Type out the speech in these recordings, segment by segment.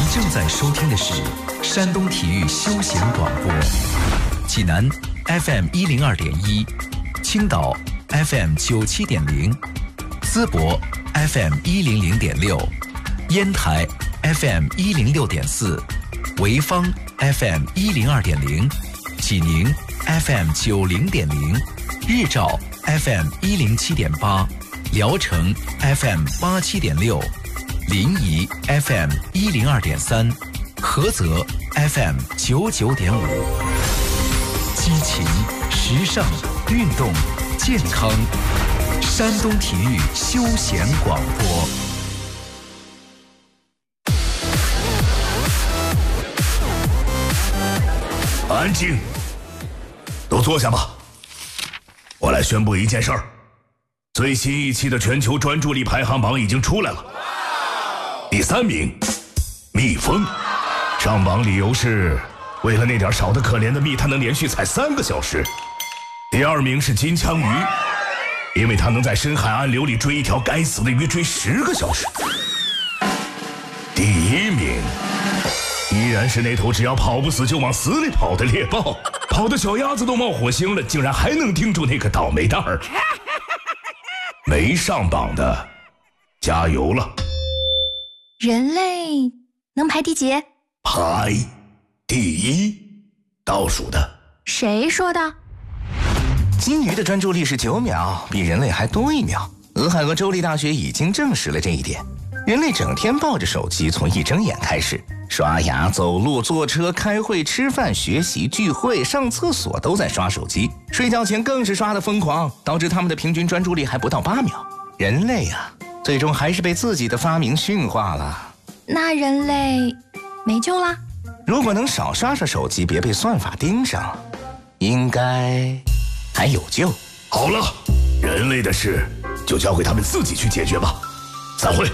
正在收听的是山东体育休闲广播，济南 FM 102.1，青岛 FM 97.0，淄博 FM 100.6，烟台 FM 106.4，潍坊 FM 102.0，济宁 FM 90.0，日照 FM 107.8，聊城 FM 87.6，临沂 FM 102.3，菏泽 FM 99.5。激情、时尚、运动、健康，山东体育休闲广播。 安静，都坐下吧。我来宣布一件事儿，最新一期的全球专注力排行榜已经出来了。第3名，蜜蜂，上榜理由是为了那点少得可怜的蜜，它能连续采3个小时。第2名是金枪鱼，因为它能在深海暗流里追一条该死的鱼追10个小时。第1名依然是那头只要跑不死就往死里跑的猎豹，跑的小鸭子都冒火星了，竟然还能盯住那个倒霉蛋儿。没上榜的加油了。 人类能排第几？ 排第1，倒数的。 谁说的？ 金鱼的专注力是9秒，比人类还多1秒。俄亥俄州立大学已经证实了这一点。人类整天抱着手机，从一睁眼开始，刷牙、走路、坐车、开会、吃饭、学习、聚会、上厕所都在刷手机，睡觉前更是刷得疯狂，导致他们的平均专注力还不到8秒。人类啊，最终还是被自己的发明驯化了。 那人类没救啦？ 如果能少刷刷手机，别被算法盯上，应该还有救。 好了，人类的事就交给他们自己去解决吧。散会。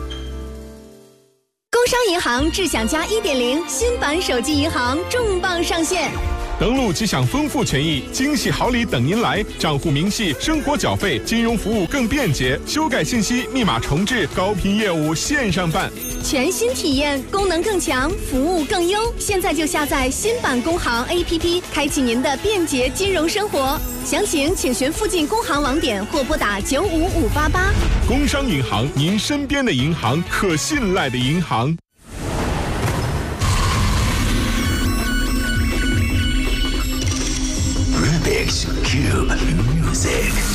工商银行智享加 1.0 新版手机银行重磅上线， 登录即享丰富权益，惊喜好礼等您来，账户明细，生活缴费，金融服务更便捷，修改信息，密码重置，高频业务线上办， 全新体验，功能更强，服务更优。现在就下载新版工行 APP， 开启您的便捷金融生活。详情请询附近工行网点或拨打95588。 工商银行，您身边的银行，可信赖的银行。 Rubik's Cube Music。